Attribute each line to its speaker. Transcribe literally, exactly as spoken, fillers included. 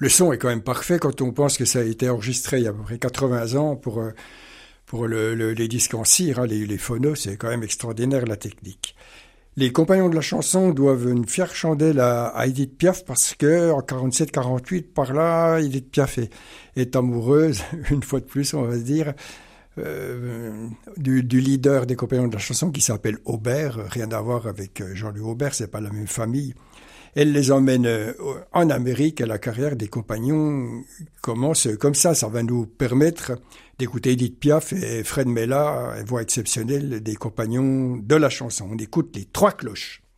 Speaker 1: le son est quand même parfait quand on pense que ça a été enregistré il y a à peu près quatre-vingts ans pour, euh, pour le, le, les disques en cire, hein, les, les phonos, c'est quand même extraordinaire la technique. Les compagnons de la chanson doivent une fière chandelle à, à Édith Piaf parce que en quarante-sept quarante-huit, par là, Édith Piaf est, est amoureuse, une fois de plus, on va dire, euh, du, du leader des compagnons de la chanson qui s'appelle Aubert, rien à voir avec Jean-Louis Aubert, c'est pas la même famille. Elle les emmène en Amérique et la carrière des compagnons commence comme ça. Ça va nous permettre d'écouter Édith Piaf et Fred Mella, voix exceptionnelle des compagnons de la chanson. On écoute les trois cloches.